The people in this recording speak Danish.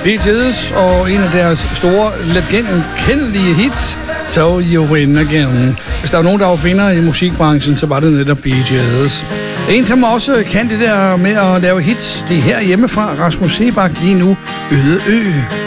Bee Gees og en af deres store, legendkendelige hits, So You Win Again. Hvis der var nogen, der var vinder i musikbranchen, så var det netop Bee Gees. En, som også kan det der med at lave hits, det er her hjemmefra, Rasmus Seebach lige nu, Øde Ø.